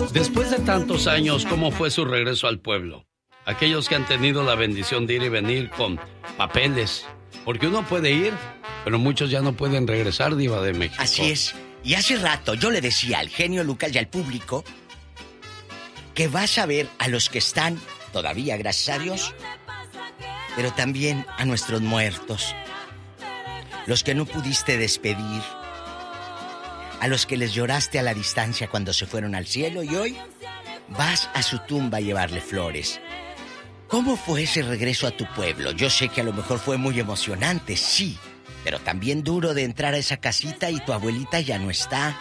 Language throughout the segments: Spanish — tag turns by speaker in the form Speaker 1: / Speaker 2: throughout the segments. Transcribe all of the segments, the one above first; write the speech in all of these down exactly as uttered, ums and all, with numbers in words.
Speaker 1: Después de tantos años, ¿cómo fue su regreso al pueblo? Aquellos que han tenido la bendición de ir y venir con papeles. Porque uno puede ir, pero muchos ya no pueden regresar, Diva de México.
Speaker 2: Así es. Y hace rato yo le decía al genio Lucas y al público que vas a ver a los que están todavía, gracias a Dios, pero también a nuestros muertos, los que no pudiste despedir, a los que les lloraste a la distancia cuando se fueron al cielo y hoy vas a su tumba a llevarle flores. ¿Cómo fue ese regreso a tu pueblo? Yo sé que a lo mejor fue muy emocionante, sí, pero también duro de entrar a esa casita y tu abuelita ya no está.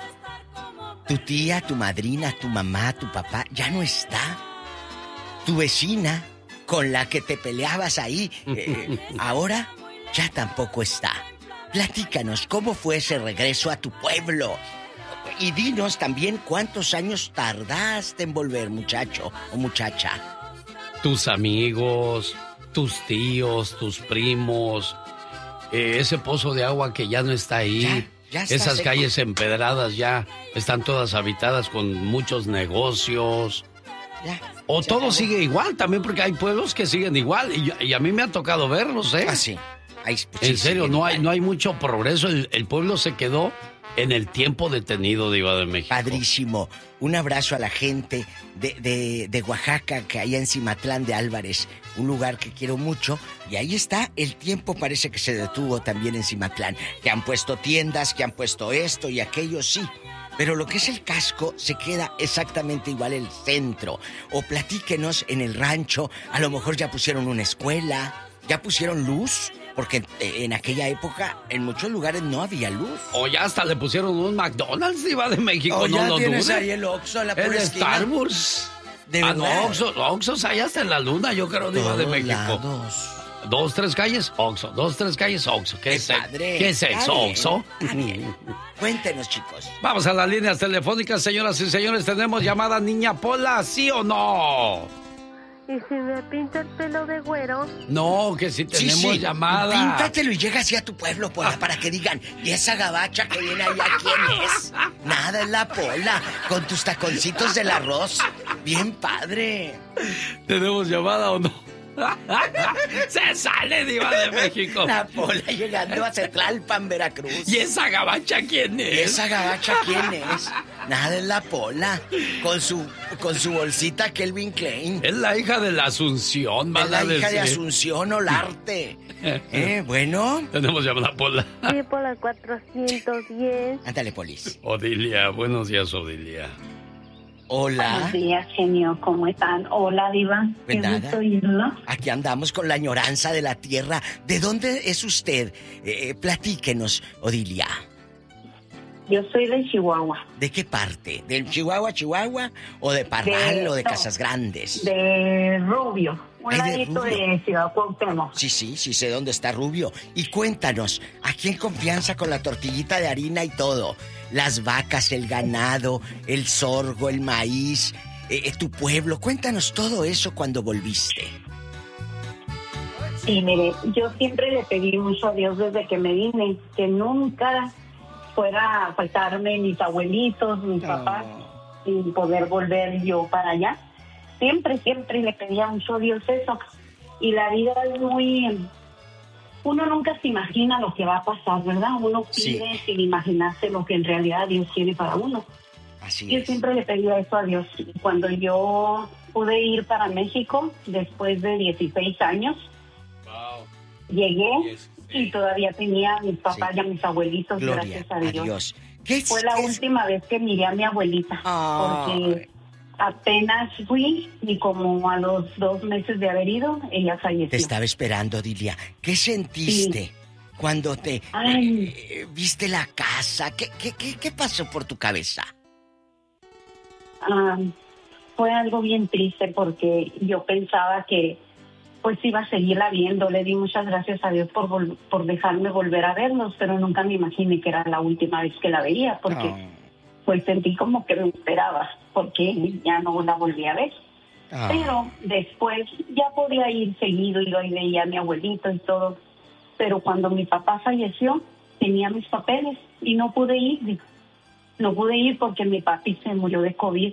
Speaker 2: Tu tía, tu madrina, tu mamá, tu papá ya no está. Tu vecina con la que te peleabas ahí, eh, ahora ya tampoco está. Platícanos, ¿cómo fue ese regreso a tu pueblo? Y dinos también cuántos años tardaste en volver, muchacho o muchacha.
Speaker 1: Tus amigos, tus tíos, tus primos, eh, ese pozo de agua que ya no está ahí.
Speaker 2: Ya, ya está
Speaker 1: Esas
Speaker 2: seco.
Speaker 1: calles empedradas ya están todas habitadas con muchos negocios.
Speaker 2: Ya,
Speaker 1: O
Speaker 2: se
Speaker 1: todo
Speaker 2: acabó.
Speaker 1: sigue igual, también porque hay pueblos que siguen igual. Y, yo- y a mí me ha tocado verlos, ¿eh?
Speaker 2: Ah, sí. Ahí,
Speaker 1: En serio, no hay, no hay mucho progreso. El, el pueblo se quedó en el tiempo detenido, Diva de México.
Speaker 2: Padrísimo. Un abrazo a la gente de, de, de Oaxaca, que hay en Cimatlán de Álvarez, un lugar que quiero mucho. Y ahí está, el tiempo parece que se detuvo también en Cimatlán. Que han puesto tiendas, que han puesto esto y aquello, sí. Pero lo que es el casco se queda exactamente igual el centro. O platíquenos en el rancho, a lo mejor ya pusieron una escuela, ya pusieron luz. Porque en aquella época, en muchos lugares no había luz.
Speaker 1: O ya hasta le pusieron un McDonald's, Diva de México,
Speaker 2: O
Speaker 1: no
Speaker 2: ya
Speaker 1: lo
Speaker 2: tienes
Speaker 1: dude.
Speaker 2: ahí el Oxxo en la
Speaker 1: El
Speaker 2: pura
Speaker 1: de
Speaker 2: esquina.
Speaker 1: Star Wars.
Speaker 2: ¿De
Speaker 1: ah, no,
Speaker 2: verdad?
Speaker 1: Oxxo, Oxxos hay hasta en la luna, yo creo, Diva de
Speaker 2: Todos
Speaker 1: México.
Speaker 2: lados.
Speaker 1: Dos, tres calles, Oxxo. Dos, tres calles, Oxxo. ¿Qué,
Speaker 2: Qué
Speaker 1: es,
Speaker 2: padre.
Speaker 1: ¿Qué es
Speaker 2: Está
Speaker 1: eso,
Speaker 2: bien,
Speaker 1: Oxxo?
Speaker 2: está bien. Cuéntenos, chicos.
Speaker 1: Vamos a las líneas telefónicas, señoras y señores. Tenemos llamada Niña Pola, ¿sí o no?
Speaker 3: ¿Y si me pinta el pelo de güero?
Speaker 1: No, que si tenemos
Speaker 2: sí, sí.
Speaker 1: llamada.
Speaker 2: Píntatelo y llega así a tu pueblo, Pola, para que digan, ¿y esa gabacha que viene allá quién es? Nada, es la Pola, con tus taconcitos del arroz. Bien padre.
Speaker 1: ¿Tenemos llamada o no? Se sale, Diva de México.
Speaker 2: La Pola llegando a Tlalpan, Veracruz.
Speaker 1: ¿Y esa gabacha quién
Speaker 2: ¿Y
Speaker 1: es?
Speaker 2: esa gabacha quién es? Nada, es la Pola, con su, con su bolsita Kelvin Klein.
Speaker 1: Es la hija de la Asunción,
Speaker 2: Es
Speaker 1: van
Speaker 2: la
Speaker 1: a
Speaker 2: hija de
Speaker 1: decir.
Speaker 2: Asunción Olarte. Eh, bueno.
Speaker 1: Tenemos llamada Pola.
Speaker 3: Sí, por la cuatrocientos diez.
Speaker 2: Ándale, Polis.
Speaker 1: Odilia, buenos días, Odilia.
Speaker 2: Hola.
Speaker 4: Buenos días, genio. ¿Cómo están? Hola, Diva.
Speaker 2: Pues
Speaker 4: Qué
Speaker 2: nada.
Speaker 4: gusto oírlo.
Speaker 2: Aquí andamos con la añoranza de la tierra. ¿De dónde es usted? Eh, platíquenos, Odilia.
Speaker 4: Yo soy de Chihuahua,
Speaker 2: ¿De qué parte? ¿Del Chihuahua, Chihuahua? ¿O de Parral
Speaker 4: De-
Speaker 2: o de
Speaker 4: no.
Speaker 2: Casas Grandes?
Speaker 4: de Rubio, un
Speaker 2: Ay, de
Speaker 4: ladito
Speaker 2: Rubio.
Speaker 4: de Ciudad Cuauhtémoc.
Speaker 2: Sí, sí, sí sé dónde está Rubio. Y cuéntanos, aquí en confianza con la tortillita de harina y todo. Las vacas, el ganado, el sorgo, el maíz, eh, eh, tu pueblo. Cuéntanos todo eso cuando volviste.
Speaker 4: Y mire, yo siempre le pedí mucho a Dios desde que me vine, que nunca fuera a faltarme mis abuelitos, mis
Speaker 2: No.
Speaker 4: papás, y poder volver yo para allá. Siempre, siempre le pedía mucho a Dios eso. Y la vida es muy... Uno nunca se imagina lo que va a pasar, ¿verdad? Uno
Speaker 2: Sí.
Speaker 4: pide sin imaginarse lo que en realidad Dios tiene para uno.
Speaker 2: Así
Speaker 4: Yo
Speaker 2: es.
Speaker 4: siempre le pedía eso a Dios. Y cuando yo pude ir para México, después de dieciséis años, llegué y todavía tenía a mis papás
Speaker 2: Sí.
Speaker 4: y a mis abuelitos,
Speaker 2: Gloria
Speaker 4: gracias a
Speaker 2: a
Speaker 4: Dios.
Speaker 2: Dios. ¿Qué es-
Speaker 4: Fue la
Speaker 2: qué es-
Speaker 4: última vez que miré a mi abuelita,
Speaker 2: Ay.
Speaker 4: porque apenas fui y como a los dos meses de haber ido, ella falleció.
Speaker 2: Te estaba esperando, Dilia. ¿Qué sentiste cuando te
Speaker 4: Ay.
Speaker 2: eh, viste la casa? ¿Qué, qué, qué, qué pasó por tu cabeza?
Speaker 4: Ah, fue algo bien triste porque yo pensaba que pues iba a seguirla viendo. Le di muchas gracias a Dios por, vol- por dejarme volver a verlos, pero nunca me imaginé que era la última vez que la veía, porque
Speaker 2: Oh.
Speaker 4: pues sentí como que me esperaba, porque ya no la volví a ver.
Speaker 2: Ah.
Speaker 4: Pero después ya podía ir seguido y hoy veía a mi abuelito y todo. Pero cuando mi papá falleció, tenía mis papeles y no pude ir. no pude ir porque mi papi se murió de COVID.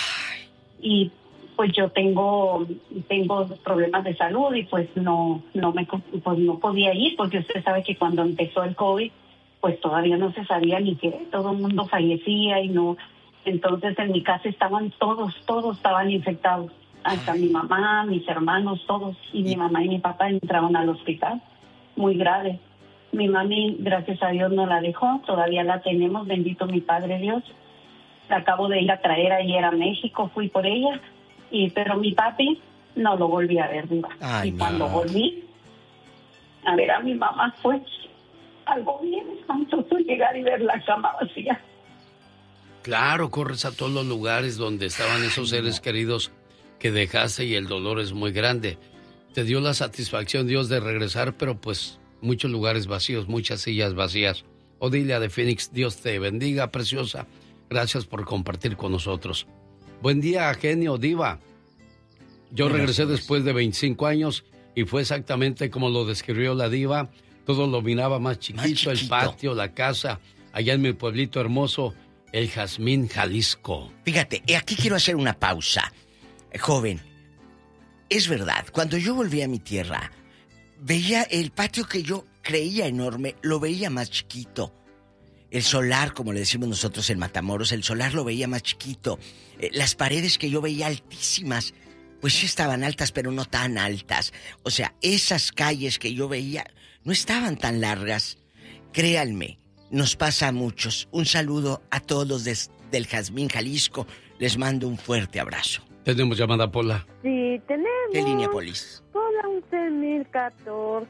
Speaker 4: Y pues yo tengo tengo problemas de salud y pues no no me pues no podía ir porque usted sabe que cuando empezó el COVID pues todavía no se sabía ni que todo el mundo fallecía y no, entonces en mi casa estaban todos todos estaban infectados, hasta mi mamá, mis hermanos, todos, y mi mamá y mi papá entraron al hospital muy grave. Mi mami, gracias a Dios, no la dejó, todavía la tenemos, bendito mi Padre Dios. La acabo de ir a traer ayer a México, fui por ella. Y, pero mi papi no lo volví a ver, Diva.
Speaker 2: Ay,
Speaker 4: y
Speaker 2: no.
Speaker 4: cuando volví a ver a mi mamá fue algo bien espantoso llegar y ver la cama vacía.
Speaker 1: Claro, corres a todos los lugares donde estaban esos seres queridos que dejaste y el dolor es muy grande. Te dio la satisfacción, Dios, de regresar, pero pues muchos lugares vacíos, muchas sillas vacías. Odilia de Phoenix, Dios te bendiga, preciosa. Gracias por compartir con nosotros. Buen día, genio, diva. Yo regresé después de veinticinco años y fue exactamente como lo describió la diva. Todo lo miraba más chiquito, más chiquito, el patio, la casa, allá en mi pueblito hermoso, el Jazmín, Jalisco.
Speaker 2: Fíjate, aquí quiero hacer una pausa. Joven, es verdad, cuando yo volví a mi tierra, veía el patio que yo creía enorme, lo veía más chiquito. El solar, como le decimos nosotros en Matamoros, el solar lo veía más chiquito. Eh, las paredes que yo veía altísimas, pues sí estaban altas, pero no tan altas. O sea, esas calles que yo veía no estaban tan largas. Créanme, nos pasa a muchos. Un saludo a todos des, del Jazmín, Jalisco. Les mando un fuerte abrazo.
Speaker 1: Tenemos llamada, Pola.
Speaker 3: Sí, tenemos.
Speaker 2: ¿Qué línea, Polis?
Speaker 3: Pola once mil catorce.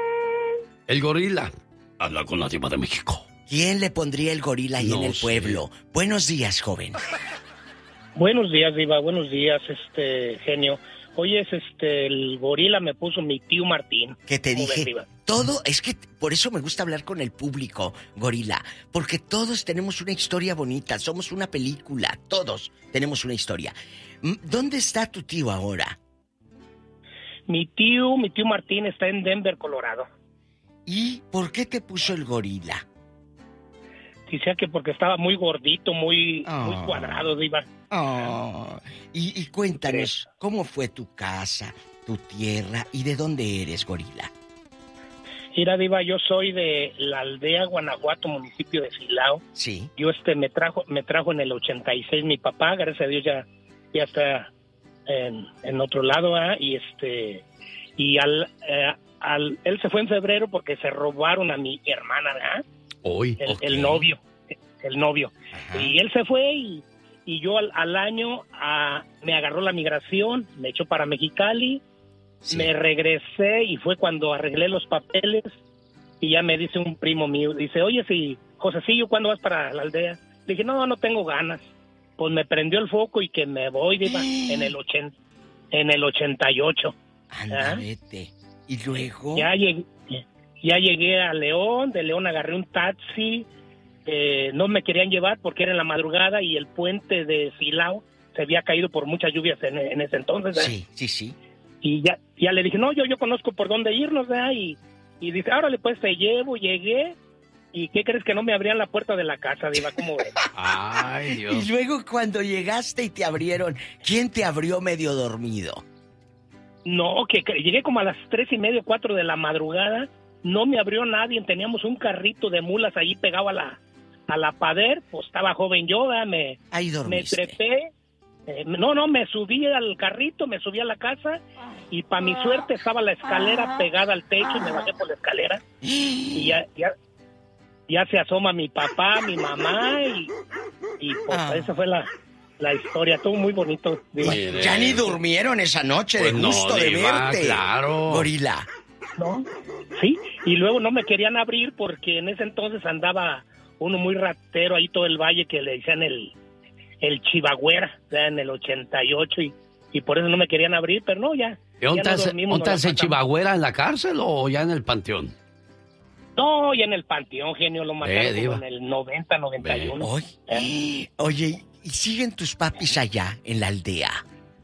Speaker 1: El gorila. Habla con la diva de México.
Speaker 2: ¿Quién le pondría el gorila ahí no en el sé. pueblo? Buenos días, joven.
Speaker 5: Buenos días, diva. Buenos días, este genio. Oye, es este el gorila me puso mi tío Martín.
Speaker 2: Que te dije, todo, es que por eso me gusta hablar con el público, gorila, porque todos tenemos una historia bonita, somos una película, todos tenemos una historia. ¿Dónde está tu tío ahora?
Speaker 5: Mi tío, mi tío Martín está en Denver, Colorado.
Speaker 2: ¿Y por qué te puso el gorila?
Speaker 5: Decía que porque estaba muy gordito, muy, oh. muy cuadrado, diva.
Speaker 2: Oh. Y, y cuéntanos, ¿cómo fue tu casa, tu tierra y de dónde eres, gorila?
Speaker 5: Mira, diva, yo soy de la aldea Guanajuato, municipio de Silao.
Speaker 2: Sí.
Speaker 5: Yo este me trajo me trajo en el ochenta y seis mi papá, gracias a Dios ya ya está en, en otro lado, ¿eh? y este y al, eh, al él se fue en febrero porque se robaron a mi hermana, ¿verdad?
Speaker 1: Hoy,
Speaker 5: el,
Speaker 1: okay.
Speaker 5: el novio, el novio.
Speaker 2: Ajá.
Speaker 5: Y él se fue y, y yo al, al año a, me agarró la migración, me echó para Mexicali, sí. Me regresé y fue cuando arreglé los papeles y ya me dice un primo mío, dice, oye, si Josecillo, ¿cuándo vas para la aldea? Le dije, no, no tengo ganas. Pues me prendió el foco y que me voy, diva, en el ochenta, en el ochenta y ocho.
Speaker 2: Anda, vete. ¿Y luego?
Speaker 5: Ya llegué. Ya llegué a León, de León agarré un taxi, eh, no me querían llevar porque era en la madrugada y el puente de Silao se había caído por muchas lluvias en, en ese entonces. ¿eh?
Speaker 2: Sí, sí, sí.
Speaker 5: Y ya, ya le dije, no, yo, yo conozco por dónde irnos, ¿verdad? Y, y dice, órale, pues te llevo, llegué. ¿Y qué crees que no me abrían la puerta de la casa, diva? ¿Cómo ves?
Speaker 1: Ay, Dios.
Speaker 2: Y luego cuando llegaste y te abrieron, ¿quién te abrió medio dormido?
Speaker 5: No, que, que llegué como a las tres y media, cuatro de la madrugada. No me abrió nadie, teníamos un carrito de mulas ahí pegado a la, a la pader, pues estaba joven yo, ¿verdad? me,
Speaker 2: ahí dormiste.
Speaker 5: Me trepé, eh, no, no, me subí al carrito, me subí a la casa y para mi suerte estaba la escalera pegada al techo y me bajé por la escalera y ya, ya, ya se asoma mi papá, mi mamá y, y pues ah. esa fue la... La historia, todo muy bonito.
Speaker 2: Mire, ya ni durmieron esa noche pues de gusto no, de diva, verte.
Speaker 1: Claro.
Speaker 2: Gorila.
Speaker 5: ¿No? Sí, y luego no me querían abrir porque en ese entonces andaba uno muy ratero ahí todo el valle que le decían el, el Chivagüera, ya en el ochenta y ocho, y, y por eso no me querían abrir, pero no, ya.
Speaker 1: ¿Dónde estás el Chivagüera, en la cárcel o ya en el panteón?
Speaker 5: No, ya en el panteón, genio, lo mataron eh, como en el noventa, noventa y uno.
Speaker 2: Oye, ¿Eh? Oye, ¿y siguen tus papis allá en la aldea?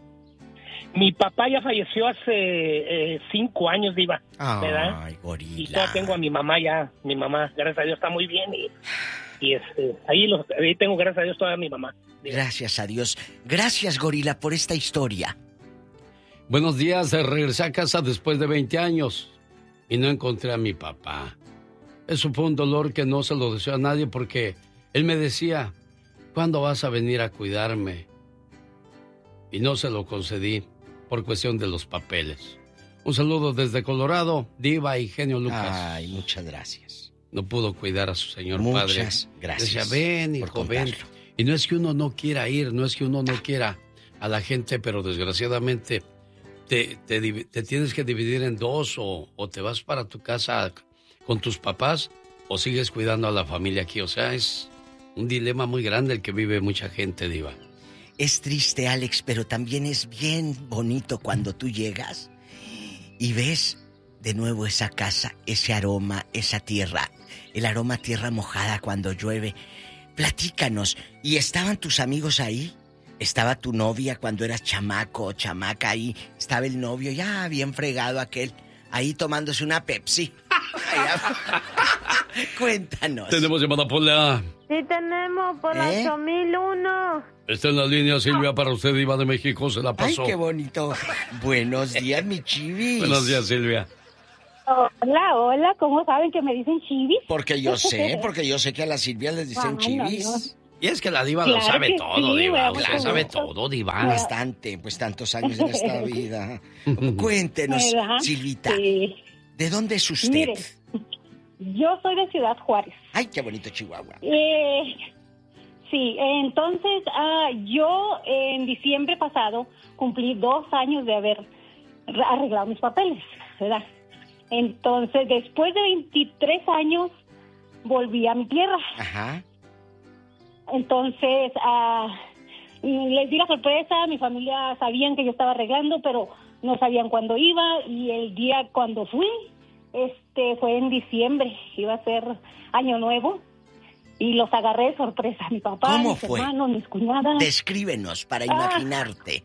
Speaker 5: Mi papá ya falleció hace eh, cinco años, diva,
Speaker 2: Ay,
Speaker 5: ¿verdad?
Speaker 2: Gorila.
Speaker 5: Y todavía tengo a mi mamá ya, mi mamá, gracias a Dios, está muy bien y, y este, ahí, los, ahí tengo, gracias a Dios, todavía mi mamá.
Speaker 2: Gracias a Dios. Gracias, Gorila, por esta historia.
Speaker 1: Buenos días, regresé a casa después de veinte años y no encontré a mi papá. Eso fue un dolor que no se lo deseo a nadie porque él me decía, ¿cuándo vas a venir a cuidarme? Y no se lo concedí por cuestión de los papeles. Un saludo desde Colorado, Diva y Genio Lucas.
Speaker 2: Ay, muchas gracias.
Speaker 1: No pudo cuidar a su señor
Speaker 2: muchas
Speaker 1: padre.
Speaker 2: Muchas gracias.
Speaker 1: Decía, ven, hijo, ven. Y no es que uno no quiera ir, no es que uno no quiera a la gente, pero desgraciadamente te, te, te tienes que dividir en dos, o, o te vas para tu casa con tus papás o sigues cuidando a la familia aquí. O sea, es un dilema muy grande el que vive mucha gente, Diva.
Speaker 2: Es triste, Alex, pero también es bien bonito cuando tú llegas y ves de nuevo esa casa, ese aroma, esa tierra, el aroma a tierra mojada cuando llueve. Platícanos, ¿y estaban tus amigos ahí? ¿Estaba tu novia cuando eras chamaco o chamaca ahí? ¿Estaba el novio ya bien fregado aquel, ahí tomándose una Pepsi? Cuéntanos.
Speaker 1: Tenemos llamada por la...
Speaker 3: Sí tenemos, por la
Speaker 2: ¿Eh?
Speaker 3: ocho mil uno.
Speaker 1: Está en la línea, Silvia, para usted, Diva de México, se la pasó.
Speaker 2: Ay, qué bonito. Buenos días, mi chivis.
Speaker 1: Buenos días, Silvia.
Speaker 4: Hola, hola, ¿cómo saben que me dicen chivis?
Speaker 2: Porque yo sé, porque yo sé que a la Silvia les dicen
Speaker 4: Ay,
Speaker 2: chivis.
Speaker 4: no, no.
Speaker 1: Y es que la Diva lo
Speaker 4: Claro
Speaker 1: sabe
Speaker 4: que
Speaker 1: todo,
Speaker 4: sí,
Speaker 1: Diva.
Speaker 4: güey,
Speaker 1: Usted
Speaker 4: por
Speaker 1: sabe
Speaker 4: supuesto.
Speaker 1: todo, Diva.
Speaker 2: Bastante, pues tantos años en esta vida. Cuéntenos,
Speaker 4: ¿Verdad?
Speaker 2: Silvita,
Speaker 4: Sí.
Speaker 2: ¿de dónde es usted?
Speaker 4: Mire, yo soy de Ciudad Juárez.
Speaker 2: Ay, qué bonito Chihuahua.
Speaker 4: Eh, sí, entonces ah, yo en diciembre pasado cumplí dos años de haber arreglado mis papeles, ¿verdad? Entonces, después de veintitrés años, volví a mi tierra.
Speaker 2: Ajá.
Speaker 4: Entonces, ah, les di la sorpresa, mi familia sabían que yo estaba arreglando, pero no sabían cuándo iba, y el día cuando fui, este fue en diciembre, iba a ser año nuevo, y los agarré de sorpresa, mi papá,
Speaker 2: ¿Cómo
Speaker 4: mis
Speaker 2: fue?
Speaker 4: hermanos, mis cuñadas.
Speaker 2: Descríbenos para
Speaker 4: Ah.
Speaker 2: imaginarte.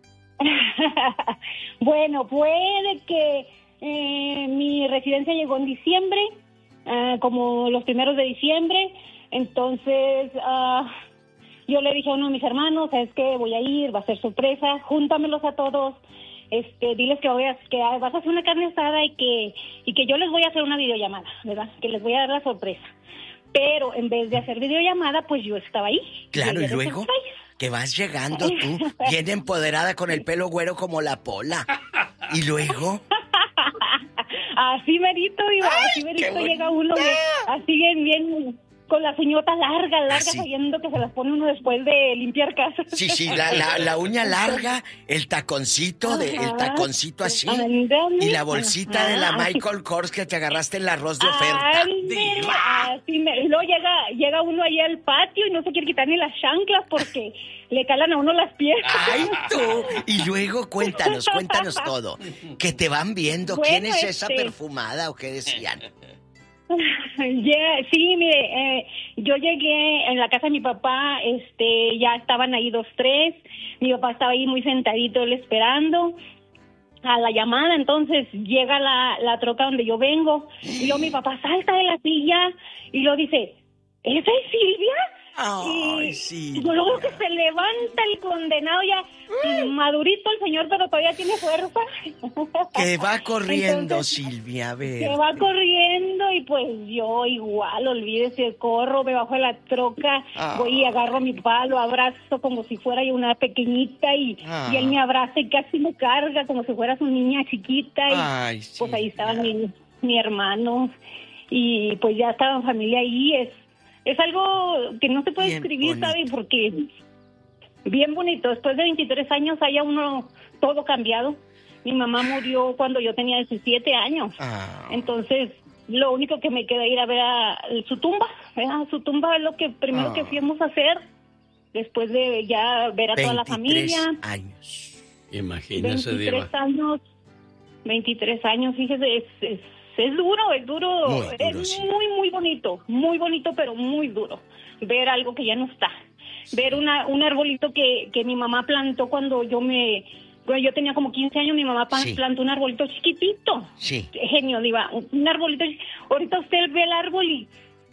Speaker 4: Bueno, puede que eh, mi residencia llegó en diciembre, ah, como los primeros de diciembre. Entonces, ah, yo le dije a uno de mis hermanos, ¿sabes qué? Voy a ir, va a ser sorpresa, júntamelos a todos, este, diles que, voy a, que vas a hacer una carne asada y que, y que yo les voy a hacer una videollamada, ¿verdad? Que les voy a dar la sorpresa. Pero en vez de hacer videollamada, pues yo estaba ahí.
Speaker 2: Claro, y
Speaker 4: Llegué de
Speaker 2: luego
Speaker 4: surprise.
Speaker 2: que vas llegando tú, bien empoderada con el pelo güero como la Pola. Y luego...
Speaker 4: Así merito, Diva, así
Speaker 2: qué
Speaker 4: merito
Speaker 2: bonita.
Speaker 4: llega uno, bien, así bien, bien, con las uñotas largas, largas,
Speaker 2: Así.
Speaker 4: sabiendo que se las pone uno después de limpiar casa.
Speaker 2: Sí, sí, la, la, la uña larga, el taconcito, de, el
Speaker 4: Ajá.
Speaker 2: taconcito así,
Speaker 4: Ándale.
Speaker 2: y la bolsita de la
Speaker 4: Ajá.
Speaker 2: Michael Kors que te agarraste en el arroz de oferta.
Speaker 4: Ándale,
Speaker 1: Diva.
Speaker 4: así me- y luego llega, llega uno ahí al patio y no se quiere quitar ni las chanclas porque le calan a uno las piernas.
Speaker 2: ¡Ay, tú! Y luego cuéntanos, cuéntanos todo. Que te van viendo,
Speaker 4: Bueno,
Speaker 2: ¿quién es esa
Speaker 4: este-
Speaker 2: perfumada o qué decían?
Speaker 4: Yeah, sí, mire, eh, yo llegué en la casa de mi papá, este, ya estaban ahí dos, tres, mi papá estaba ahí muy sentadito, él esperando a la llamada, entonces llega la, la troca donde yo vengo, y luego mi papá salta de la silla, y lo dice, ¿esa es Silvia?
Speaker 2: Ay,
Speaker 4: y
Speaker 2: sí.
Speaker 4: yo luego que se levanta el condenado ya, madurito el señor, pero todavía tiene fuerza.
Speaker 2: Que va corriendo,
Speaker 4: Entonces,
Speaker 2: Silvia, a ver.
Speaker 4: se va corriendo y pues yo igual, olvídese, corro, me bajo de la troca,
Speaker 2: Ah.
Speaker 4: voy y agarro a mi papá, lo abrazo como si fuera yo una pequeñita y,
Speaker 2: Ah.
Speaker 4: y él me abraza y casi me carga como si fuera su niña chiquita y
Speaker 2: Ay,
Speaker 4: pues ahí
Speaker 2: Silvia.
Speaker 4: estaban mi, mi hermano y pues ya estaba en familia ahí, es, es algo que no se puede
Speaker 2: Bien
Speaker 4: escribir,
Speaker 2: bonito.
Speaker 4: ¿sabe? Porque bien bonito, después de veintitrés años haya uno todo cambiado. Mi mamá murió cuando yo tenía diecisiete años.
Speaker 2: Ah.
Speaker 4: Entonces, lo único que me queda ir a ver a su tumba, ¿verdad? Su tumba es lo que primero
Speaker 2: Ah.
Speaker 4: que fuimos a hacer, después de ya ver a toda la
Speaker 2: veintitrés
Speaker 4: familia.
Speaker 2: años.
Speaker 1: Imagínese, Diva.
Speaker 4: veintitrés años, veintitrés años, fíjese, es, es, es duro, es duro,
Speaker 2: Muy duro,
Speaker 4: es
Speaker 2: sí.
Speaker 4: muy, muy bonito, muy bonito, pero muy duro, ver algo que ya no está, ver una un arbolito que, que mi mamá plantó cuando yo me... Bueno, yo tenía como quince años, mi mamá pa-
Speaker 2: Sí.
Speaker 4: plantó un arbolito chiquitito.
Speaker 2: Sí.
Speaker 4: Genio, Diva, un arbolito. Ahorita usted ve el árbol y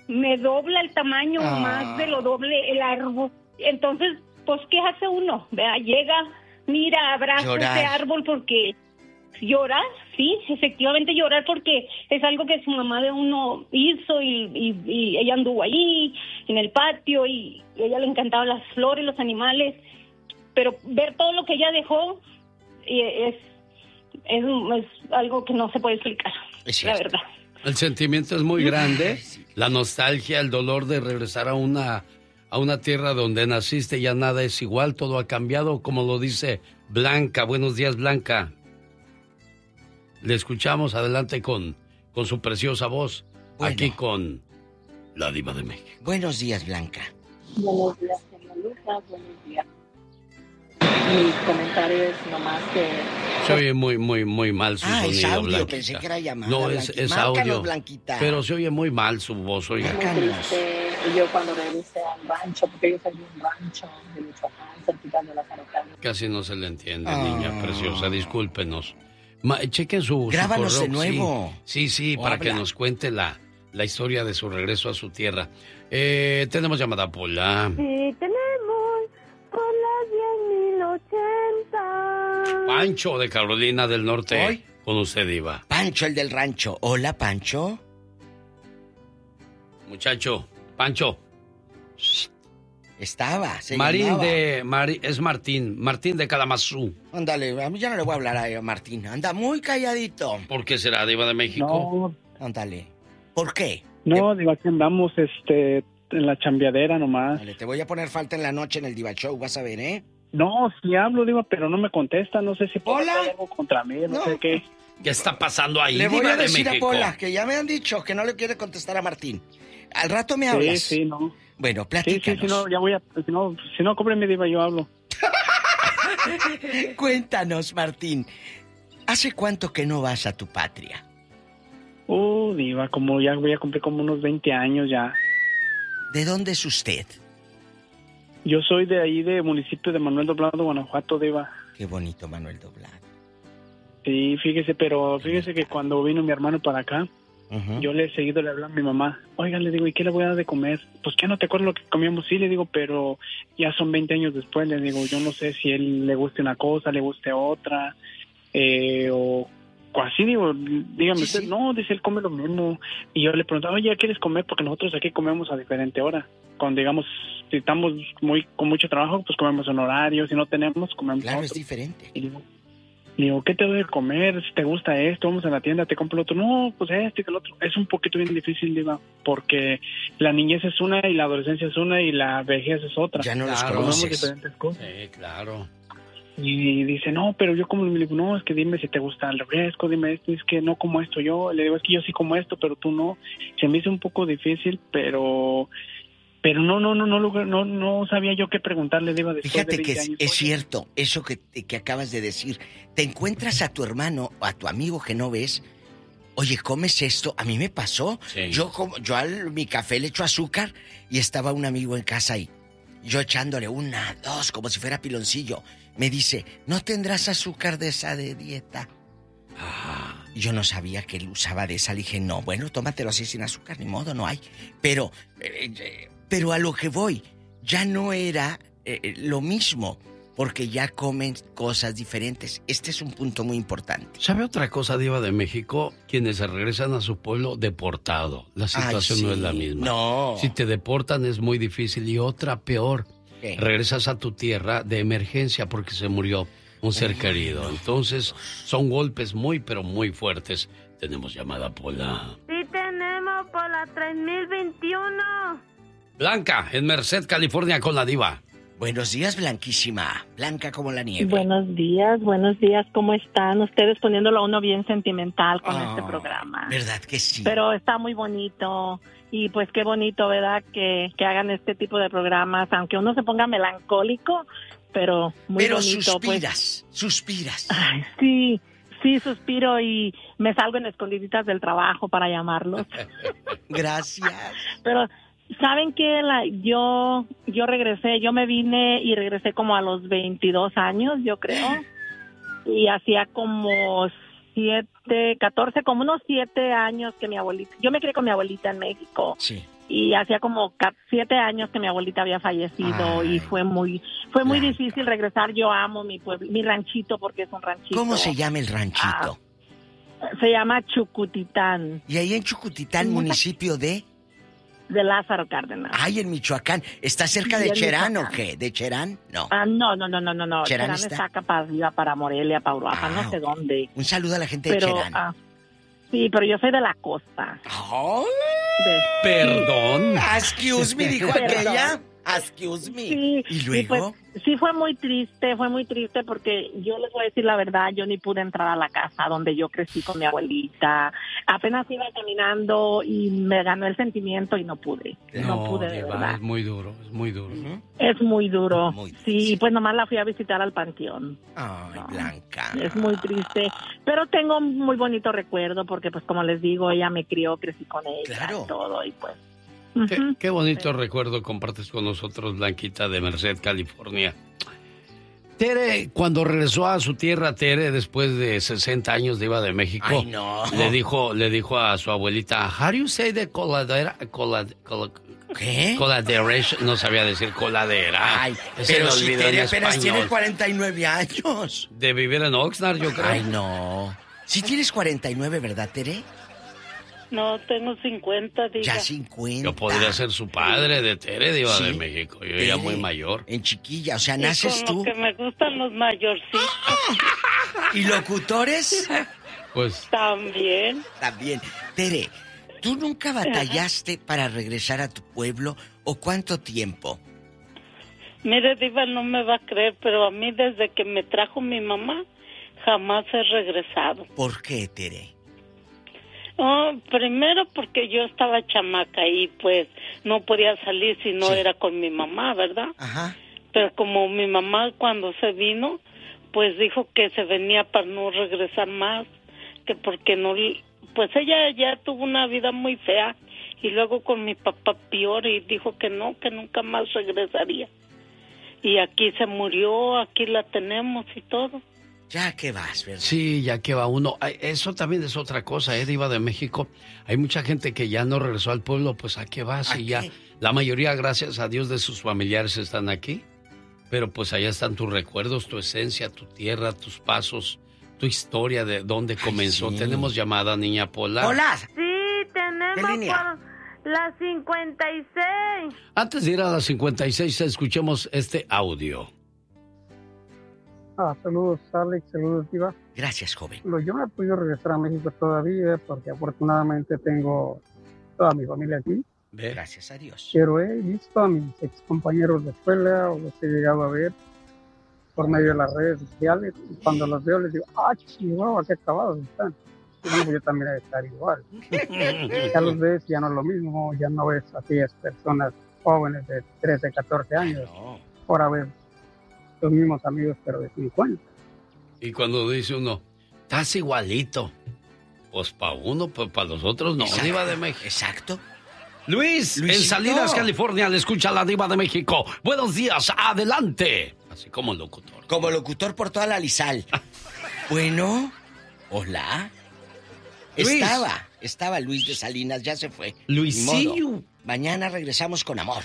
Speaker 4: me dobla el tamaño,
Speaker 2: Ah.
Speaker 4: más de lo doble el árbol. Entonces, pues, ¿qué hace uno? Vea, llega, mira, abraza
Speaker 2: Llorar.
Speaker 4: ese árbol porque llorar, sí, efectivamente llorar porque es algo que su mamá de uno hizo y, y, y ella anduvo ahí en el patio y a ella le encantaban las flores, los animales, pero ver todo lo que ella dejó y es, es, es algo que no se puede explicar,
Speaker 2: Es
Speaker 4: la
Speaker 2: cierto.
Speaker 4: verdad.
Speaker 1: El sentimiento es muy grande, la nostalgia, el dolor de regresar a una, a una tierra donde naciste, ya nada es igual, todo ha cambiado, como lo dice Blanca. Buenos días, Blanca. Le escuchamos, adelante con, con su preciosa voz,
Speaker 2: Bueno.
Speaker 1: aquí con la Diva de México.
Speaker 2: Buenos días, Blanca.
Speaker 6: Buenos días, señor Lucas. Buenos días. Mi comentario es nomás que...
Speaker 1: Se oye muy, muy, muy mal su
Speaker 2: Ah,
Speaker 1: sonido,
Speaker 2: es audio,
Speaker 1: Blanquita.
Speaker 2: pensé que era llamada,
Speaker 1: No, es,
Speaker 2: Blanquita.
Speaker 1: es
Speaker 2: Márcanos,
Speaker 1: audio.
Speaker 2: Blanquita.
Speaker 1: Pero se oye muy mal su voz, oiga.
Speaker 6: Muy
Speaker 2: Márcanos.
Speaker 6: triste. Y yo cuando regresé al rancho, porque yo soy de un rancho de Michoacán, cerquita de la Zarocana.
Speaker 1: Casi no se le entiende,
Speaker 2: Ah.
Speaker 1: niña preciosa, discúlpenos. Ma, chequen su, su
Speaker 2: Grábanos
Speaker 1: correo,
Speaker 2: de nuevo.
Speaker 1: Sí, sí, sí,
Speaker 2: O
Speaker 1: para
Speaker 2: habla.
Speaker 1: que nos cuente la, la historia de su regreso a su tierra. Eh, tenemos llamada Pola.
Speaker 3: Sí, tenemos por las diez mil ochenta.
Speaker 1: Pancho de Carolina del Norte.
Speaker 2: Hoy.
Speaker 1: Con usted, Diva.
Speaker 2: Pancho, el del rancho. Hola, Pancho.
Speaker 1: Muchacho, Pancho.
Speaker 2: Estaba, se
Speaker 1: Marín
Speaker 2: llamaba.
Speaker 1: de... Mari- es Martín, Martín de Kalamazoo.
Speaker 2: Ándale, a mí ya no le voy a hablar a Martín. Anda muy calladito.
Speaker 1: ¿Por qué será Diva de México?
Speaker 7: No,
Speaker 2: Ándale. ¿Por qué?
Speaker 7: no, digo, aquí andamos este, en la chambeadera nomás.
Speaker 2: Dale, te voy a poner falta en la noche en el Diva Show, vas a ver, ¿eh?
Speaker 7: No, sí hablo, digo, pero no me contesta, no sé si puede
Speaker 2: Hola.
Speaker 7: hacer algo contra mí, no,
Speaker 2: No.
Speaker 7: sé qué.
Speaker 1: ¿Qué está pasando ahí,
Speaker 2: Le voy
Speaker 1: Diva
Speaker 2: a
Speaker 1: de
Speaker 2: decir a
Speaker 1: México?
Speaker 2: Pola que ya me han dicho que no le quiere contestar a Martín. Al rato me
Speaker 7: Sí,
Speaker 2: hablas.
Speaker 7: sí, no.
Speaker 2: Bueno,
Speaker 7: Sí, sí,
Speaker 2: platícanos.
Speaker 7: si no, ya voy a, si no, si no, cobre mi diva, yo hablo.
Speaker 2: Cuéntanos, Martín. ¿Hace cuánto que no vas a tu patria?
Speaker 7: Uh, diva, como ya voy a cumplir como unos veinte años ya.
Speaker 2: ¿De dónde es usted?
Speaker 7: Yo soy de ahí, de municipio de Manuel Doblado, Guanajuato, diva.
Speaker 2: Qué bonito, Manuel Doblado.
Speaker 7: Sí, fíjese, pero fíjese que cuando vino mi hermano para acá,
Speaker 2: Ujú.
Speaker 7: yo le he seguido, le hablo a mi mamá. Oiga, le digo, ¿y qué le voy a dar de comer? Pues que no te acuerdas lo que comíamos, sí, le digo, pero ya son veinte años después, le digo, yo no sé si él le guste una cosa, le guste otra, eh, o, o así, digo, dígame
Speaker 2: Sí,
Speaker 7: usted,
Speaker 2: sí.
Speaker 7: no, dice, él come lo mismo. Y yo le preguntaba, oye, ¿ya quieres comer? Porque nosotros aquí comemos a diferente hora. Cuando, digamos, si estamos muy con mucho trabajo, pues comemos en horario, si no tenemos, comemos
Speaker 2: Claro,
Speaker 7: otro.
Speaker 2: es diferente.
Speaker 7: Y digo, digo, ¿qué te doy de comer? Si te gusta esto, vamos a la tienda, te compro el otro. No, pues este y el otro. Es un poquito bien difícil, Diva, porque la niñez es una y la adolescencia es una y la vejez es otra.
Speaker 2: Ya no los
Speaker 1: Claro.
Speaker 7: Comemos
Speaker 2: conoces.
Speaker 7: diferentes cosas.
Speaker 1: Sí, claro.
Speaker 7: Y dice, no, pero yo como, le digo, no, es que dime si te gusta el refresco, dime esto, es que no como esto yo. Le digo, es que yo sí como esto, pero tú no. Se me hizo un poco difícil, pero... Pero no, no, no, no, no, no, no sabía yo qué preguntarle, Diva, después
Speaker 2: Fíjate
Speaker 7: de
Speaker 2: que
Speaker 7: veinte
Speaker 2: es,
Speaker 7: años.
Speaker 2: es
Speaker 7: Oye,
Speaker 2: cierto, eso que, que acabas de decir. Te encuentras a tu hermano o a tu amigo que no ves. Oye, ¿comes esto? A mí me pasó.
Speaker 1: Sí.
Speaker 2: Yo como, yo al mi café le echo azúcar y estaba un amigo en casa ahí. Yo echándole una, dos, como si fuera piloncillo. Me dice, ¿no tendrás azúcar de esa de dieta?
Speaker 1: Ah,
Speaker 2: Y yo no sabía que él usaba de esa. Le dije, no, bueno, tómatelo así sin azúcar, ni modo, no hay. Pero, eh, eh, pero a lo que voy, ya no era eh, lo mismo, porque ya comen cosas diferentes. Este es un punto muy importante.
Speaker 1: ¿sabe otra cosa, Diva de México? Quienes se regresan a su pueblo deportado. La situación
Speaker 2: Ay,
Speaker 1: no
Speaker 2: sí.
Speaker 1: es la misma.
Speaker 2: No.
Speaker 1: Si te deportan es muy difícil. Y otra peor,
Speaker 2: ¿Qué?
Speaker 1: regresas a tu tierra de emergencia porque se murió un ser querido. Entonces, son golpes muy, pero muy fuertes. Tenemos llamada Pola.
Speaker 3: Sí, tenemos por la tres mil veintiuno.
Speaker 1: Blanca, en Merced, California, con la Diva.
Speaker 2: Buenos días, Blanquísima. Blanca como la nieve.
Speaker 6: Buenos días, buenos días, ¿cómo están? Ustedes poniéndolo a uno bien sentimental con
Speaker 2: Ah,
Speaker 6: este programa.
Speaker 2: ¿Verdad que sí?
Speaker 6: Pero está muy bonito y pues qué bonito, ¿verdad? Que, que hagan este tipo de programas, aunque uno se ponga melancólico, pero muy
Speaker 2: Pero
Speaker 6: bonito.
Speaker 2: suspiras,
Speaker 6: Pues.
Speaker 2: suspiras.
Speaker 6: Ay, sí, sí, suspiro y me salgo en escondiditas del trabajo para llamarlos.
Speaker 2: Gracias.
Speaker 6: Pero ¿saben qué? La, yo, yo regresé, yo me vine y regresé como a los veintidós años, yo creo. Y hacía como siete, catorce, como unos siete años que mi abuelita, yo me crié con mi abuelita en México.
Speaker 2: Sí.
Speaker 6: y hacía como siete años que mi abuelita había fallecido. Ay, y fue muy fue muy Blanca. difícil regresar. Yo amo mi pueblo, mi ranchito, porque es un ranchito.
Speaker 2: ¿Cómo se llama el ranchito?
Speaker 6: Ah, se llama Chucutitán.
Speaker 2: ¿Y ahí en Chucutitán, municipio de?
Speaker 6: De Lázaro Cárdenas.
Speaker 2: Ay, en Michoacán. ¿Está cerca de Cherán o qué? ¿De Cherán? No.
Speaker 6: Ah, no, no, no, no, no, no.
Speaker 2: Cherán,
Speaker 6: Cherán
Speaker 2: está...
Speaker 6: está acá para arriba, para Morelia, para Uruapan, ah, no sé okay. dónde.
Speaker 2: Un saludo a la gente
Speaker 6: pero,
Speaker 2: de Cherán.
Speaker 6: Ah, sí, pero yo soy de la costa.
Speaker 2: Oh,
Speaker 6: de...
Speaker 1: Perdón.
Speaker 2: Excuse me, dijo aquella. Excuse me.
Speaker 6: Sí,
Speaker 2: ¿Y luego?
Speaker 6: Pues, sí, fue muy triste, fue muy triste porque yo les voy a decir la verdad, yo ni pude entrar a la casa donde yo crecí con mi abuelita. Apenas iba caminando y me ganó el sentimiento y no pude. No, no pude, de verdad.
Speaker 1: Es muy duro, es muy duro.
Speaker 6: Uh-huh. Es muy duro. Muy sí, pues nomás la fui a visitar al panteón.
Speaker 2: Ay, no, Blanca.
Speaker 6: Es muy triste, pero tengo un muy bonito recuerdo porque, pues, como les digo, ella me crió, crecí con ella claro. y todo, y pues...
Speaker 1: Qué, qué bonito sí. recuerdo compartes con nosotros, Blanquita, de Merced, California. Tere, cuando regresó a su tierra, Tere, después de sesenta años de Diva de México,
Speaker 2: Ay, no.
Speaker 1: le dijo le dijo a su abuelita, how do you say the coladera? Colad, colad,
Speaker 2: ¿Qué?
Speaker 1: Coladera, no sabía decir coladera.
Speaker 2: Ay, pero si Tere apenas tiene cuarenta y nueve años.
Speaker 1: De vivir en Oxnard, yo creo.
Speaker 2: Ay, no. Si tienes cuarenta y nueve, ¿verdad, Tere?
Speaker 8: No, tengo cincuenta, diga.
Speaker 2: Ya cincuenta.
Speaker 1: Yo podría ser su padre de Tere, Diva ¿Sí? de México. Yo Tere, ya muy mayor.
Speaker 2: En chiquilla, o sea, naces
Speaker 8: y con
Speaker 2: tú.
Speaker 8: Lo que me gustan los mayorcitos.
Speaker 2: ¿Y locutores?
Speaker 1: Pues.
Speaker 8: También.
Speaker 2: También. Tere, ¿tú nunca batallaste Ajá. para regresar a tu pueblo o cuánto tiempo?
Speaker 8: Mire, Diva, no me va a creer, pero a mí desde que me trajo mi mamá, jamás he regresado.
Speaker 2: ¿Por qué, Tere?
Speaker 8: Oh, primero porque yo estaba chamaca y pues no podía salir si no sí. era con mi mamá, ¿verdad?
Speaker 2: Ajá.
Speaker 8: Pero como mi mamá cuando se vino, pues dijo que se venía para no regresar más, que porque no, pues ella ya tuvo una vida muy fea y luego con mi papá peor y dijo que no, que nunca más regresaría. Y aquí se murió, aquí la tenemos y todo.
Speaker 2: Ya que vas, ¿verdad?
Speaker 1: Sí, ya que va uno. Eso también es otra cosa, ¿eh, Diva de México? Hay mucha gente que ya no regresó al pueblo, pues ¿a qué vas? Y ya, la mayoría, gracias a Dios, de sus familiares están aquí. Pero pues allá están tus recuerdos, tu esencia, tu tierra, tus pasos, tu historia de dónde comenzó. Ay, sí. Tenemos llamada, niña Pola.
Speaker 2: ¡Hola!
Speaker 3: Sí, tenemos por la cincuenta y seis.
Speaker 1: Antes de ir a la cincuenta y seis, escuchemos este audio.
Speaker 9: Ah, saludos, Alex, saludos, Diva.
Speaker 2: Gracias, joven.
Speaker 9: Yo no he podido regresar a México todavía porque afortunadamente tengo toda mi familia aquí.
Speaker 2: Gracias a Dios.
Speaker 9: Pero he visto a mis ex compañeros de escuela o los he llegado a ver por medio de las redes sociales. Y cuando los veo les digo, ah, chihuahua, qué acabados están. Y bueno, yo también he de estar igual. Ya los ves, ya no es lo mismo, ya no ves a aquellas personas jóvenes de trece, catorce años. No. Ahora ves los mismos amigos, pero de cincuenta.
Speaker 1: Y cuando dice uno, estás igualito. Pues para uno, pues para los otros no,
Speaker 2: Exacto.
Speaker 1: Diva de México.
Speaker 2: Exacto.
Speaker 1: Luis, Luisito. En Salinas, California, le escucha la Diva de México. Buenos días, adelante. Así como locutor.
Speaker 2: Como locutor por toda la Lizal. Bueno, hola. Luis. Estaba, estaba Luis de Salinas, ya se fue.
Speaker 1: Luisillo.
Speaker 2: Mañana regresamos con amor.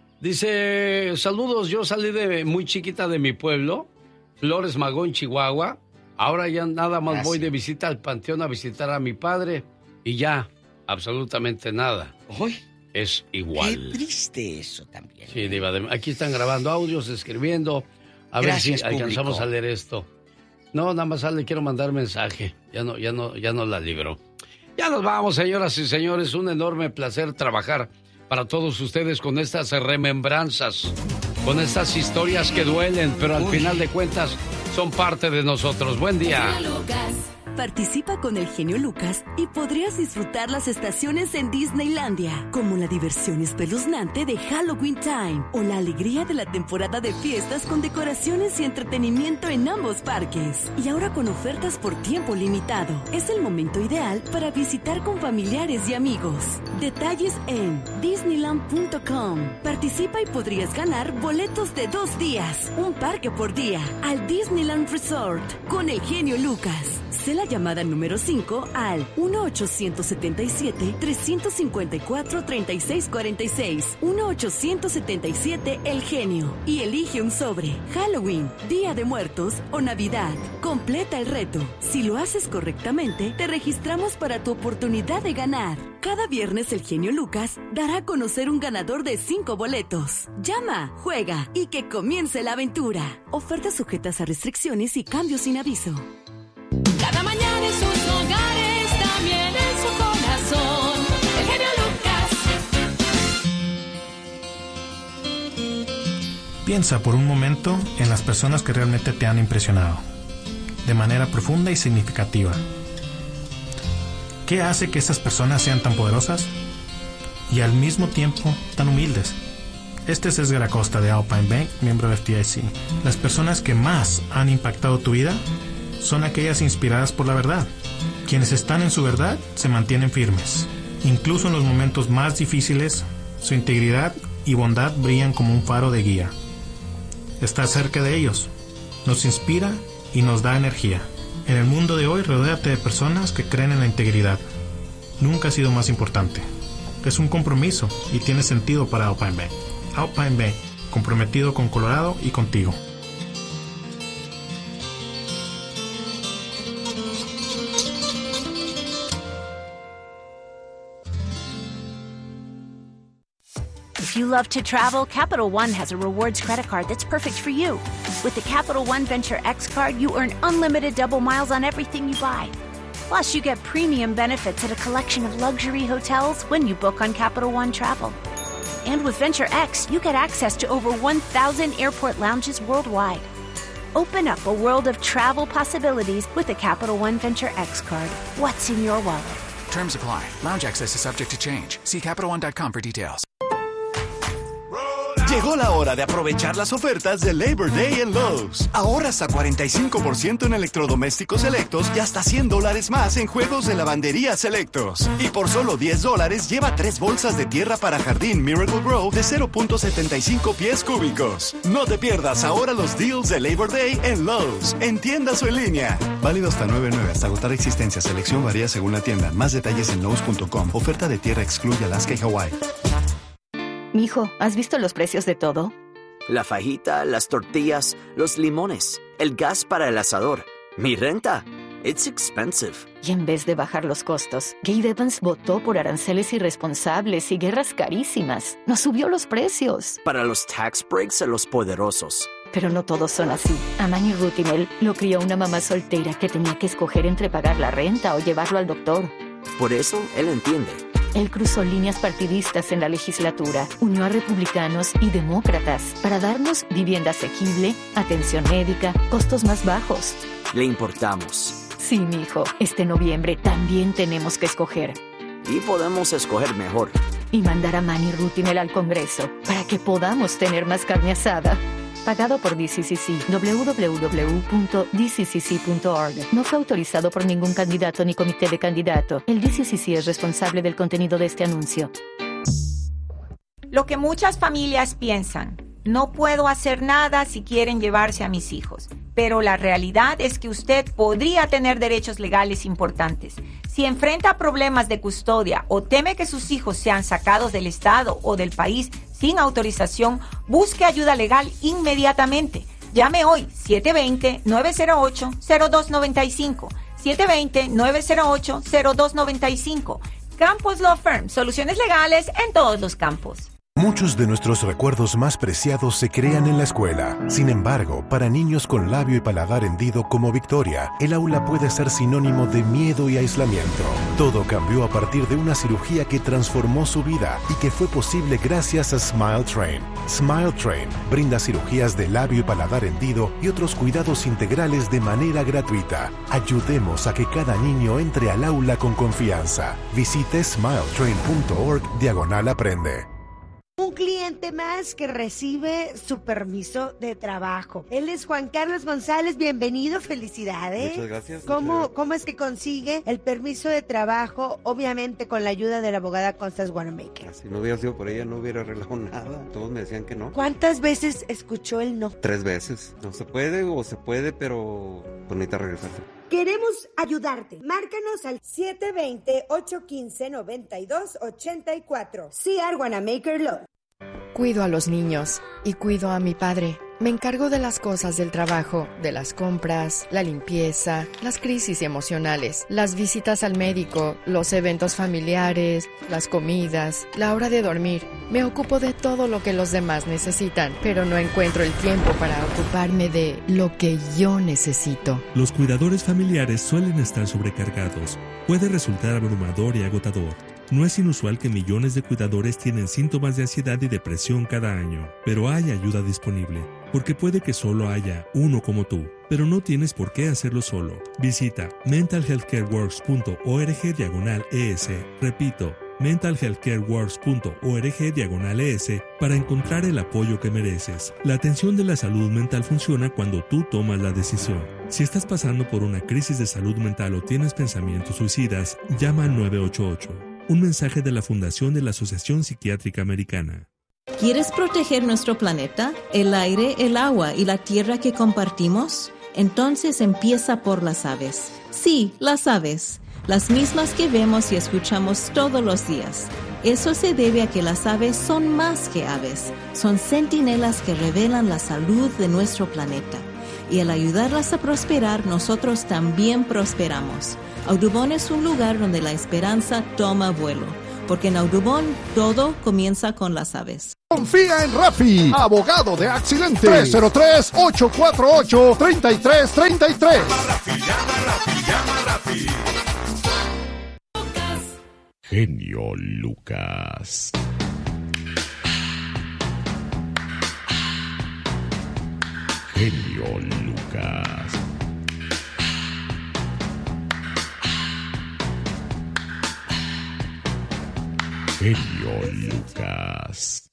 Speaker 1: Dice, saludos, yo salí de muy chiquita de mi pueblo, Flores Magón, Chihuahua. Ahora ya nada más Gracias. Voy de visita al panteón a visitar a mi padre y ya, absolutamente nada.
Speaker 2: Uy,
Speaker 1: es igual.
Speaker 2: Qué triste eso también.
Speaker 1: Sí, Diva, aquí están grabando audios, escribiendo. A Gracias, ver si alcanzamos público. A leer esto. No, nada más le quiero mandar mensaje. Ya no, ya no, ya no la libro. Ya nos vamos, señoras y señores. Un enorme placer trabajar para todos ustedes con estas remembranzas, con estas historias que duelen, pero al Uy. Final de cuentas son parte de nosotros. Buen día.
Speaker 10: Participa con el genio Lucas y podrías disfrutar las estaciones en Disneylandia, como la diversión espeluznante de Halloween Time o la alegría de la temporada de fiestas con decoraciones y entretenimiento en ambos parques. Y ahora con ofertas por tiempo limitado. Es el momento ideal para visitar con familiares y amigos. Detalles en disneyland punto com. Participa y podrías ganar boletos de dos días, un parque por día, al Disneyland Resort con el genio Lucas. Sé la la llamada número cinco al uno ochocientos setenta y siete, trescientos cincuenta y cuatro, treinta y seis cuarenta y seis. uno ochocientos setenta y siete El Genio. Y elige un sobre. Halloween, Día de Muertos o Navidad. Completa el reto. Si lo haces correctamente, te registramos para tu oportunidad de ganar. Cada viernes el genio Lucas dará a conocer un ganador de cinco boletos. Llama, juega y que comience la aventura. Ofertas sujetas a restricciones y cambios sin aviso.
Speaker 11: Cada mañana en sus hogares, también en su corazón, el genio Lucas.
Speaker 12: Piensa por un momento en las personas que realmente te han impresionado, de manera profunda y significativa. ¿Qué hace que esas personas sean tan poderosas y al mismo tiempo tan humildes? Este es Edgar Acosta de Alpine Bank, miembro de F D I C. Las personas que más han impactado tu vida son aquellas inspiradas por la verdad. Quienes están en su verdad se mantienen firmes. Incluso en los momentos más difíciles, su integridad y bondad brillan como un faro de guía. Estar cerca de ellos nos inspira y nos da energía. En el mundo de hoy, rodéate de personas que creen en la integridad. Nunca ha sido más importante. Es un compromiso y tiene sentido para Alpine Bank. Alpine Bank, comprometido con Colorado y contigo.
Speaker 13: If you love to travel, Capital One has a rewards credit card that's perfect for you. With the Capital One Venture X card, you earn unlimited double miles on everything you buy. Plus, you get premium benefits at a collection of luxury hotels when you book on Capital One Travel. And with Venture X, you get access to over one thousand airport lounges worldwide. Open up a world of travel possibilities with the Capital One Venture X card. What's in your wallet?
Speaker 14: Terms apply. Lounge access is subject to change. See Capital One dot com for details.
Speaker 15: Llegó la hora de aprovechar las ofertas de Labor Day en Lowe's. Ahorra hasta cuarenta y cinco por ciento en electrodomésticos selectos y hasta cien dólares más en juegos de lavandería selectos. Y por solo diez dólares lleva tres bolsas de tierra para jardín Miracle Grow de cero punto setenta y cinco pies cúbicos. No te pierdas ahora los deals de Labor Day en Lowe's, en tiendas o en línea. Válido hasta nueve nueve hasta agotar existencia. Selección varía según la tienda. Más detalles en lowes punto com. Oferta de tierra excluye Alaska y Hawái.
Speaker 16: Mijo, ¿has visto los precios de todo?
Speaker 17: La fajita, las tortillas, los limones, el gas para el asador, mi renta. It's expensive.
Speaker 16: Y en vez de bajar los costos, Gabe Evans votó por aranceles irresponsables y guerras carísimas. Nos subió los precios.
Speaker 17: Para los tax breaks a los poderosos.
Speaker 16: Pero no todos son así. A Manny Rutinel lo crió una mamá soltera que tenía que escoger entre pagar la renta o llevarlo al doctor.
Speaker 17: Por eso, él entiende.
Speaker 16: Él cruzó líneas partidistas en la legislatura, unió a republicanos y demócratas para darnos vivienda asequible, atención médica, costos más bajos.
Speaker 17: Le importamos.
Speaker 16: Sí, mijo, este noviembre también tenemos que escoger.
Speaker 17: Y podemos escoger mejor.
Speaker 16: Y mandar a Manny Rutinel al Congreso para que podamos tener más carne asada. Pagado por D C C C. doble u doble u doble u punto d c c c punto org. No fue autorizado por ningún candidato ni comité de candidato. El D C C C es responsable del contenido de este anuncio.
Speaker 18: Lo que muchas familias piensan: no puedo hacer nada si quieren llevarse a mis hijos. Pero la realidad es que usted podría tener derechos legales importantes. Si enfrenta problemas de custodia o teme que sus hijos sean sacados del estado o del país sin autorización, busque ayuda legal inmediatamente. Llame hoy siete dos cero, nueve cero ocho, cero dos nueve cinco. siete dos cero, nueve cero ocho, cero dos nueve cinco. Campos Law Firm, soluciones legales en todos los campos.
Speaker 19: Muchos de nuestros recuerdos más preciados se crean en la escuela. Sin embargo, para niños con labio y paladar hendido como Victoria, el aula puede ser sinónimo de miedo y aislamiento. Todo cambió a partir de una cirugía que transformó su vida y que fue posible gracias a Smile Train. Smile Train brinda cirugías de labio y paladar hendido y otros cuidados integrales de manera gratuita. Ayudemos a que cada niño entre al aula con confianza. Visite smile train punto org diagonal aprende.
Speaker 20: Un cliente cliente más que recibe su permiso de trabajo. Él es Juan Carlos González, bienvenido, felicidades.
Speaker 21: Muchas gracias.
Speaker 20: ¿Cómo,
Speaker 21: muchas gracias.
Speaker 20: ¿Cómo es que consigue el permiso de trabajo? Obviamente con la ayuda de la abogada Constance Wanamaker.
Speaker 21: Si no hubiera sido por ella, no hubiera arreglado nada. Todos me decían que no.
Speaker 20: ¿Cuántas veces escuchó el no?
Speaker 21: Tres veces. No se puede o se puede, pero pues necesita regresarse.
Speaker 20: Queremos ayudarte. Márcanos al siete dos cero, ocho uno cinco, nueve dos ocho cuatro. C R Wanamaker Law.
Speaker 22: Cuido a los niños y cuido a mi padre. Me encargo de las cosas del trabajo, de las compras, la limpieza, las crisis emocionales, las visitas al médico, los eventos familiares, las comidas, la hora de dormir. Me ocupo de todo lo que los demás necesitan, pero no encuentro el tiempo para ocuparme de lo que yo necesito.
Speaker 23: Los cuidadores familiares suelen estar sobrecargados. Puede resultar abrumador y agotador. No es inusual que millones de cuidadores tienen síntomas de ansiedad y depresión cada año, pero hay ayuda disponible, porque puede que solo haya uno como tú, pero no tienes por qué hacerlo solo. Visita mental health care works punto org diagonal es, repito, mental health care works punto org diagonal es para encontrar el apoyo que mereces. La atención de la salud mental funciona cuando tú tomas la decisión. Si estás pasando por una crisis de salud mental o tienes pensamientos suicidas, llama al nueve ocho ocho. Un mensaje de la Fundación de la Asociación Psiquiátrica Americana.
Speaker 24: ¿Quieres proteger nuestro planeta, el aire, el agua y la tierra que compartimos? Entonces empieza por las aves. Sí, las aves. Las mismas que vemos y escuchamos todos los días. Eso se debe a que las aves son más que aves. Son centinelas que revelan la salud de nuestro planeta. Y al ayudarlas a prosperar, nosotros también prosperamos. Audubon es un lugar donde la esperanza toma vuelo, porque en Audubon todo comienza con las aves.
Speaker 25: Confía en Rafi, abogado de accidentes. tres cero tres, ocho cuatro ocho, tres tres tres tres. Llama Rafi, llama Rafi, llama Rafi.
Speaker 26: Genio Lucas. Genio Lucas. Genio Lucas.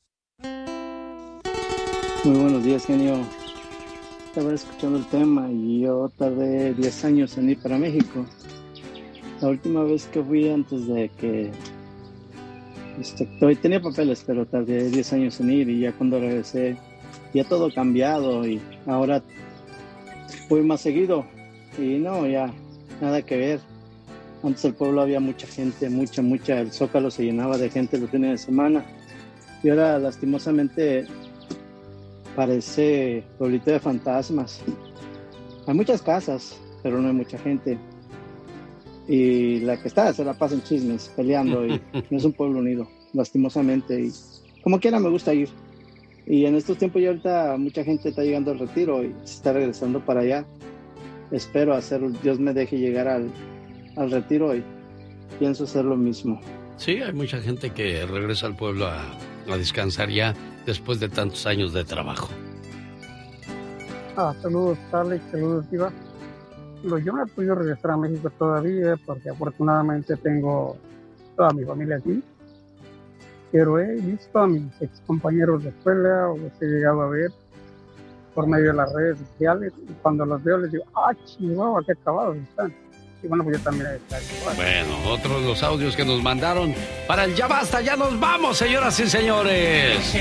Speaker 27: Muy buenos días, genio. Estaba escuchando el tema y yo tardé diez años en ir para México. La última vez que fui, antes de que este, tenía papeles, pero tardé diez años en ir, y ya cuando regresé ya todo cambiado y ahora voy más seguido y no, ya nada que ver. Antes el pueblo había mucha gente, mucha, mucha, el Zócalo se llenaba de gente los fines de semana, y ahora lastimosamente parece pueblito de fantasmas. Hay muchas casas, pero no hay mucha gente, y la que está se la pasa en chismes, peleando, y no es un pueblo unido, lastimosamente, y como quiera me gusta ir. Y en estos tiempos ya ahorita mucha gente está llegando al retiro y se está regresando para allá. Espero hacer, Dios me deje llegar al, al retiro y pienso hacer lo mismo.
Speaker 1: Sí, hay mucha gente que regresa al pueblo a, a descansar ya después de tantos años de trabajo.
Speaker 9: Ah, saludos, Alex, saludos, Diva. Lo, yo no he podido regresar a México todavía porque afortunadamente tengo toda mi familia aquí. Pero he visto a mis ex compañeros de escuela o los he llegado a ver por medio de las redes sociales, y cuando los veo les digo, ah, chihuahua, qué acabados están. Y bueno, pues yo también he estado igual.
Speaker 1: Bueno, otros los audios que nos mandaron para el Ya Basta, ya nos vamos, señoras y señores.